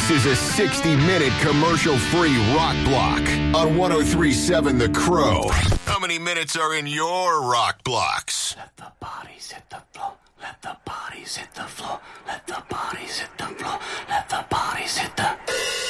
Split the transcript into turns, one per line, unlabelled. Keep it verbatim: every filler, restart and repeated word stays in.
This is a sixty-minute commercial-free rock block on one oh three point seven The Crow. How many minutes are in your rock blocks?
Let the bodies hit the floor. Let the bodies hit the floor. Let the bodies hit the floor.